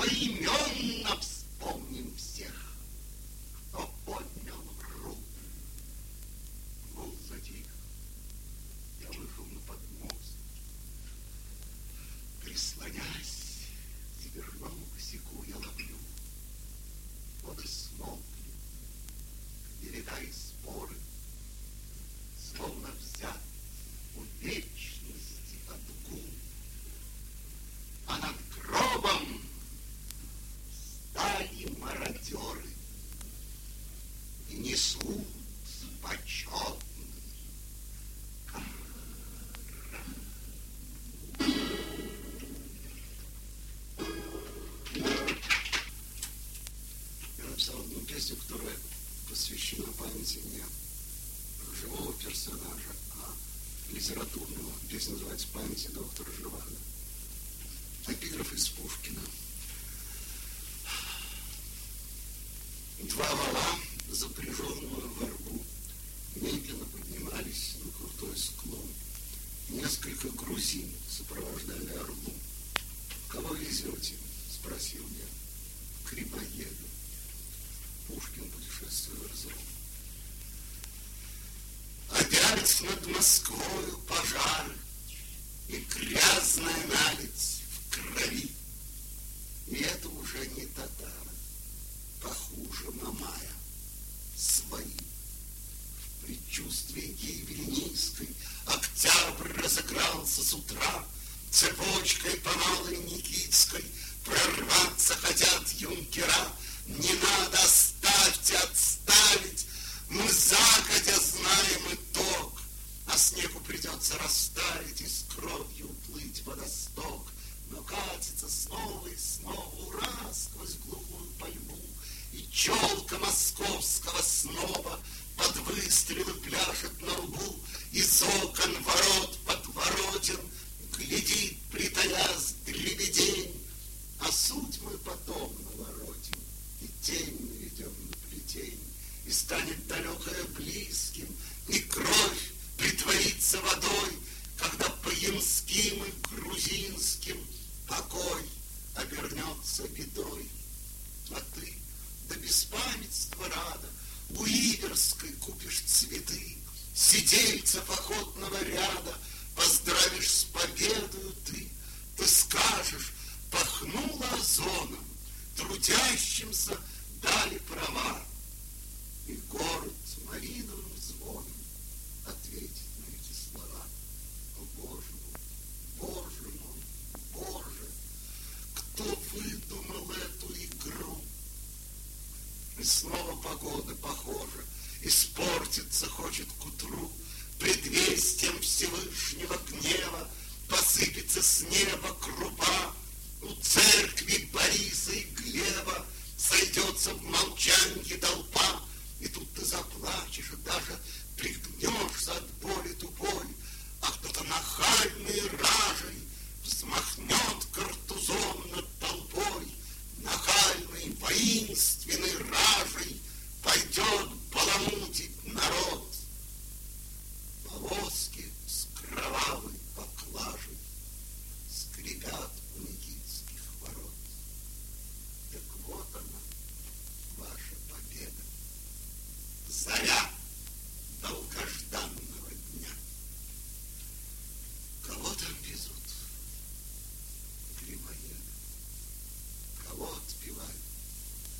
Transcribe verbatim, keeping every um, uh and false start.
поименно вспомним всех, кто поднял руку. Гул затих. Я вышел на подмост. Прислонясь к дверному косяку, я ловлю. Воды смолкли, берега и споры, словно взят у вечности отгул. А над гробом стали мародеры и несут почетный кар. Я написал одну песню, которая посвящена памяти мне живого персонажа, а литературного. Песня называется «Памяти доктора Живаго». Эпиграф из Пушкина. Два вала, запряженного во рву, медленно поднимались на крутой склон. Несколько грузин сопровождали орду. «Кого везете?» — спросил я. «Грибоеду». Пушкин, путешествуя в разлом. Опять над Москвою пожар, и грязная наледь в крови. И это уже не татары, похуже Мамая, свои. В предчувствии гибели низкой октябрь разыгрался с утра. Цепочкой по Малой Никитской прорваться хотят юнкера. Не надо, оставьте, отставить, мы загодя знаем итог. А снегу придется растаять и с кровью уплыть водосток. Но катится снова и снова, ура, сквозь глухую пальму. И челка московского снова под выстрелы пляшет на лбу. Из окон ворот подворотен глядит, притаясь, дребедень. А суть мы потом наворотим, и тень наведем на плетень. И станет далекое близким, и кровь притворится водой, когда по ямским и грузинским покой обернется бедой. А ты до беспамятства рада у Иверской купишь цветы, сидельцев охотного ряда поздравишь с победою ты. Ты скажешь, пахнуло озоном, трудящимся дали права, и город малиновым звоном ответит на эти слова. О, Боже мой, Боже мой, Боже, кто выдумал эту игру? И снова погода похожа, испортиться хочет к утру. Предвестием Всевышнего гнева посыпется с неба круг.